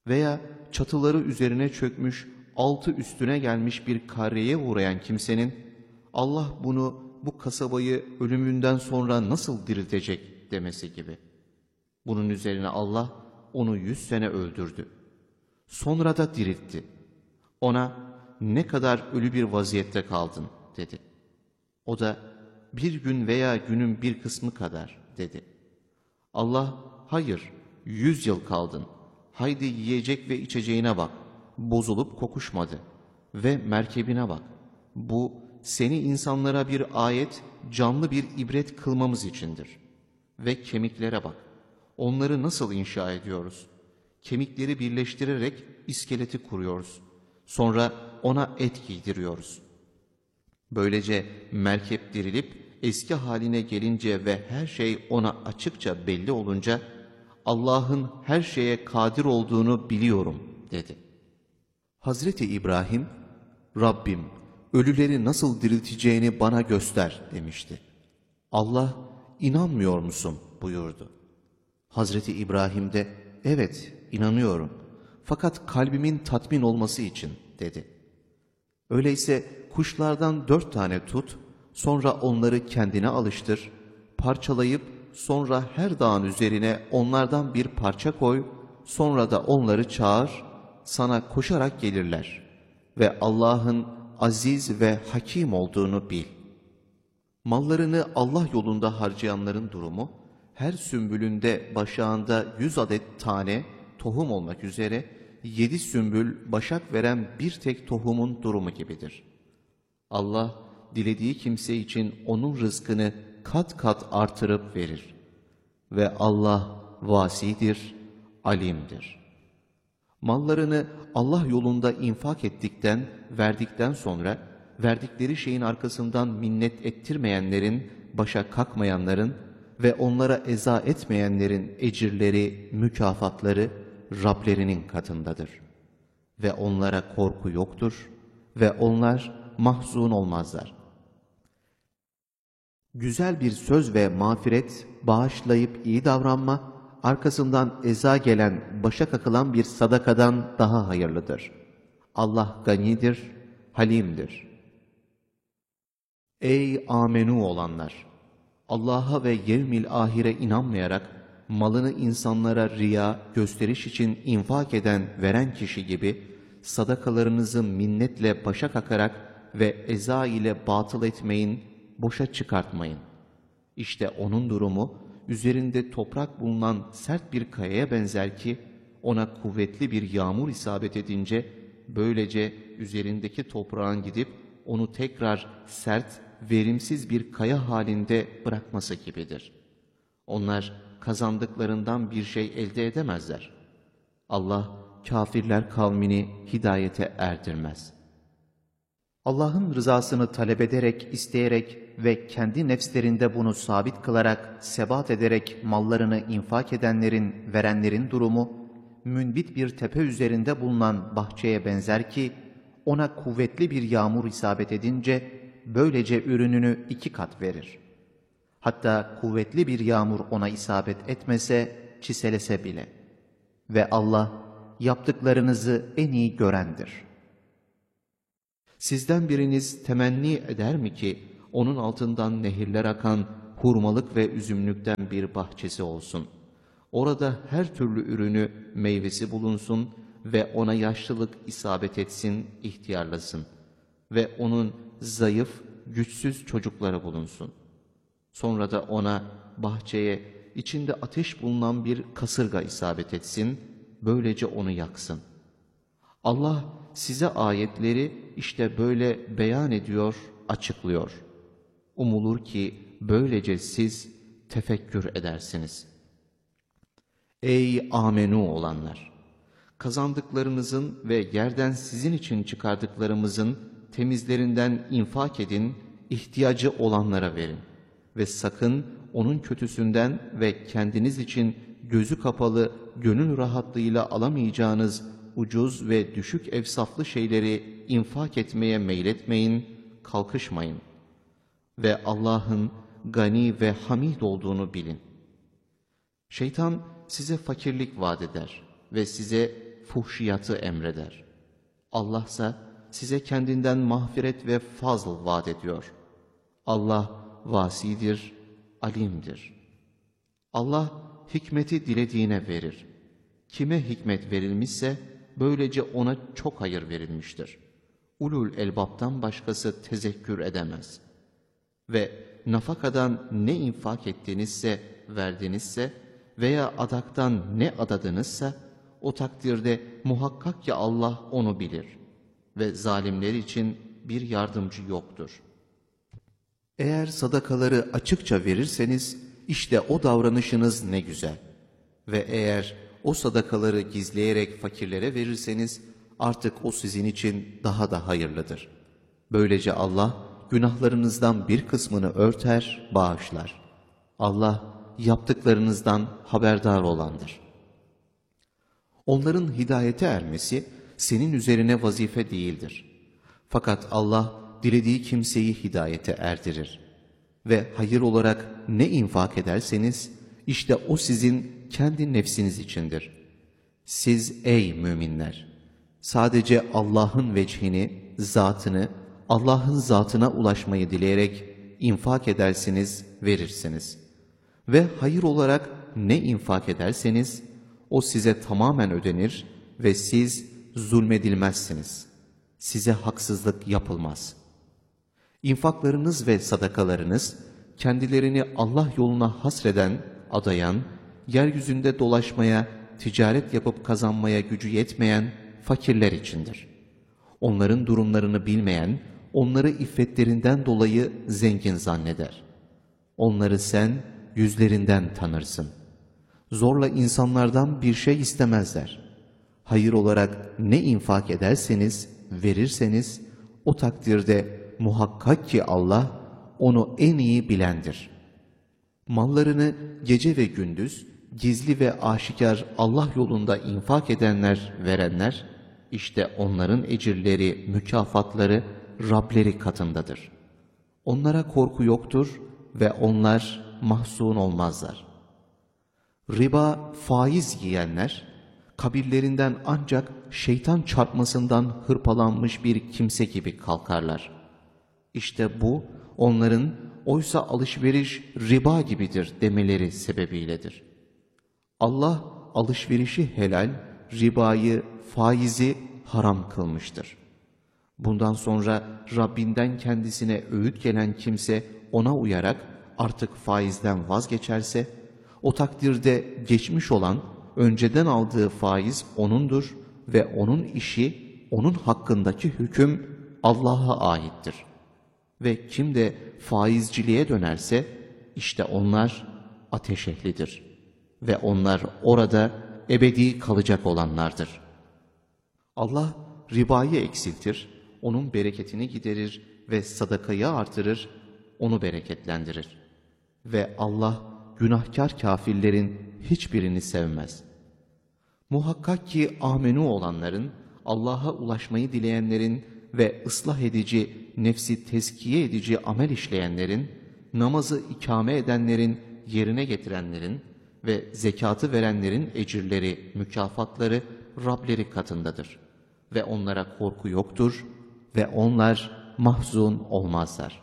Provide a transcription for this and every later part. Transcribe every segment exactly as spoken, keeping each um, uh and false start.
Veya çatıları üzerine çökmüş, altı üstüne gelmiş bir kareye uğrayan kimsenin, Allah bunu, bu kasabayı ölümünden sonra nasıl diriltecek demesi gibi. Bunun üzerine Allah onu yüz sene öldürdü. Sonra da diriltti. Ona ne kadar ölü bir vaziyette kaldın dedi. O da bir gün veya günün bir kısmı kadar dedi. Allah hayır yüz yıl kaldın. Haydi yiyecek ve içeceğine bak. Bozulup kokuşmadı. Ve merkebine bak. Bu seni insanlara bir ayet, canlı bir ibret kılmamız içindir. Ve kemiklere bak. Onları nasıl inşa ediyoruz? Kemikleri birleştirerek iskeleti kuruyoruz. Sonra ona et giydiriyoruz. Böylece merkep dirilip eski haline gelince ve her şey ona açıkça belli olunca, Allah'ın her şeye kadir olduğunu biliyorum dedi. Hazreti İbrahim, Rabbim ölüleri nasıl dirilteceğini bana göster demişti. Allah, inanmıyor musun buyurdu. Hazreti İbrahim de, evet inanıyorum fakat kalbimin tatmin olması için dedi. Öyleyse kuşlardan dört tane tut, sonra onları kendine alıştır, parçalayıp sonra her dağın üzerine onlardan bir parça koy, sonra da onları çağır, sana koşarak gelirler ve Allah'ın aziz ve hakim olduğunu bil. Mallarını Allah yolunda harcayanların durumu, her sümbülünde başağında yüz adet tane tohum olmak üzere yedi sümbül başak veren bir tek tohumun durumu gibidir. Allah dilediği kimse için onun rızkını kat kat artırıp verir. Ve Allah vasidir, alimdir. Mallarını Allah yolunda infak ettikten, verdikten sonra, verdikleri şeyin arkasından minnet ettirmeyenlerin, başa kalkmayanların ve onlara eza etmeyenlerin ecirleri, mükafatları Rablerinin katındadır. Ve onlara korku yoktur ve onlar mahzun olmazlar. Güzel bir söz ve mağfiret, bağışlayıp iyi davranma, arkasından eza gelen, başa kakılan bir sadakadan daha hayırlıdır. Allah ganidir, halimdir. Ey amenu olanlar! Allah'a ve yevmil ahire inanmayarak, malını insanlara riya, gösteriş için infak eden, veren kişi gibi, sadakalarınızı minnetle başa kakarak ve eza ile batıl etmeyin, boşa çıkartmayın. İşte onun durumu, üzerinde toprak bulunan sert bir kayaya benzer ki, ona kuvvetli bir yağmur isabet edince, böylece üzerindeki toprağın gidip, onu tekrar sert, verimsiz bir kaya halinde bırakması gibidir. Onlar kazandıklarından bir şey elde edemezler. Allah, kafirler kavmini hidayete erdirmez. Allah'ın rızasını talep ederek, isteyerek ve kendi nefslerinde bunu sabit kılarak, sebat ederek mallarını infak edenlerin, verenlerin durumu, münbit bir tepe üzerinde bulunan bahçeye benzer ki, ona kuvvetli bir yağmur isabet edince, böylece ürününü iki kat verir. Hatta kuvvetli bir yağmur ona isabet etmese, çiselese bile. Ve Allah, yaptıklarınızı en iyi görendir. Sizden biriniz temenni eder mi ki, onun altından nehirler akan hurmalık ve üzümlükten bir bahçesi olsun. Orada her türlü ürünü, meyvesi bulunsun ve ona yaşlılık isabet etsin, ihtiyarlasın. Ve onun zayıf, güçsüz çocukları bulunsun. Sonra da ona, bahçeye, içinde ateş bulunan bir kasırga isabet etsin, böylece onu yaksın. Allah size ayetleri işte böyle beyan ediyor, açıklıyor. Umulur ki böylece siz tefekkür edersiniz. Ey amenu olanlar! Kazandıklarınızın ve yerden sizin için çıkardıklarımızın temizlerinden infak edin, ihtiyacı olanlara verin. Ve sakın onun kötüsünden ve kendiniz için gözü kapalı, gönül rahatlığıyla alamayacağınız ucuz ve düşük evsaflı şeyleri infak etmeye meyletmeyin, kalkışmayın. Ve Allah'ın gani ve hamid olduğunu bilin. Şeytan size fakirlik vaat eder ve size fuhşiyatı emreder. Allah ise size kendinden mağfiret ve fazl vaat ediyor. Allah vasidir, alimdir. Allah hikmeti dilediğine verir. Kime hikmet verilmişse böylece ona çok hayır verilmiştir. Ulul elbaptan başkası tezekkür edemez. Ve nafakadan ne infak ettiğinizse, verdinizse veya adaktan ne adadınızsa o takdirde muhakkak ki Allah onu bilir ve zalimler için bir yardımcı yoktur. Eğer sadakaları açıkça verirseniz işte o davranışınız ne güzel. Ve eğer o sadakaları gizleyerek fakirlere verirseniz artık o sizin için daha da hayırlıdır. Böylece Allah günahlarınızdan bir kısmını örter, bağışlar. Allah yaptıklarınızdan haberdar olandır. Onların hidayete ermesi senin üzerine vazife değildir. Fakat Allah dilediği kimseyi hidayete erdirir. Ve hayır olarak ne infak ederseniz işte o sizin kendi nefsiniz içindir. Siz ey müminler! Sadece Allah'ın vecihini, zatını, Allah'ın zatına ulaşmayı dileyerek infak edersiniz, verirsiniz. Ve hayır olarak ne infak ederseniz o size tamamen ödenir ve siz zulmedilmezsiniz. Size haksızlık yapılmaz. İnfaklarınız ve sadakalarınız kendilerini Allah yoluna hasreden, adayan, yeryüzünde dolaşmaya, ticaret yapıp kazanmaya gücü yetmeyen fakirler içindir. Onların durumlarını bilmeyen, onları iffetlerinden dolayı zengin zanneder. Onları sen yüzlerinden tanırsın. Zorla insanlardan bir şey istemezler. Hayır olarak ne infak ederseniz, verirseniz, o takdirde muhakkak ki Allah onu en iyi bilendir. Mallarını gece ve gündüz, gizli ve aşikar Allah yolunda infak edenler, verenler, işte onların ecirleri, mükafatları Rableri katındadır. Onlara korku yoktur ve onlar mahzun olmazlar. Riba, faiz yiyenler, kabirlerinden ancak şeytan çarpmasından hırpalanmış bir kimse gibi kalkarlar. İşte bu, onların oysa alışveriş riba gibidir demeleri sebebiyledir. Allah alışverişi helal, ribayı, faizi haram kılmıştır. Bundan sonra Rabbinden kendisine öğüt gelen kimse ona uyarak artık faizden vazgeçerse, o takdirde geçmiş olan önceden aldığı faiz O'nundur ve O'nun işi, O'nun hakkındaki hüküm Allah'a aittir. Ve kim de faizciliğe dönerse işte onlar ateş ehlidir ve onlar orada ebedi kalacak olanlardır. Allah ribayı eksiltir, onun bereketini giderir ve sadakayı artırır, onu bereketlendirir. Ve Allah günahkar kafirlerin hiçbirini sevmez. Muhakkak ki amenu olanların, Allah'a ulaşmayı dileyenlerin ve ıslah edici, nefsi tezkiye edici amel işleyenlerin, namazı ikame edenlerin, yerine getirenlerin ve zekatı verenlerin ecirleri, mükafatları Rableri katındadır. Ve onlara korku yoktur ve onlar mahzun olmazlar.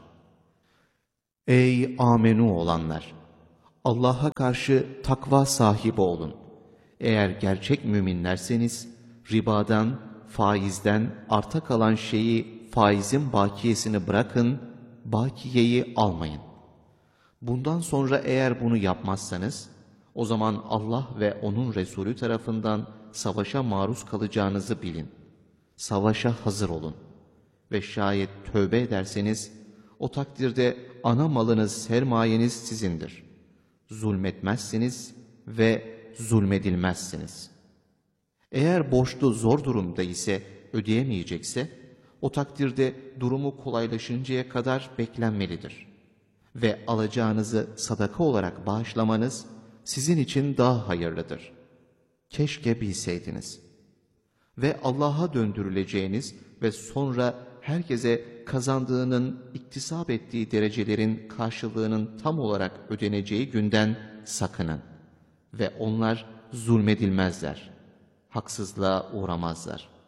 Ey amenu olanlar! Allah'a karşı takva sahibi olun. Eğer gerçek müminlerseniz, ribadan, faizden arta kalan şeyi, faizin bakiyesini bırakın, bakiyeyi almayın. Bundan sonra eğer bunu yapmazsanız, o zaman Allah ve onun Resulü tarafından savaşa maruz kalacağınızı bilin. Savaşa hazır olun. Ve şayet tövbe ederseniz, o takdirde ana malınız, sermayeniz sizindir. Zulmetmezsiniz ve zulmedilmezsiniz. Eğer borçlu zor durumda ise, ödeyemeyecekse, o takdirde durumu kolaylaşıncaya kadar beklenmelidir. Ve alacağınızı sadaka olarak bağışlamanız sizin için daha hayırlıdır. Keşke bilseydiniz. Ve Allah'a döndürüleceğiniz ve sonra herkese kazandığının, iktisap ettiği derecelerin karşılığının tam olarak ödeneceği günden sakının. Ve onlar zulmedilmezler. haksızlığa uğramazlar.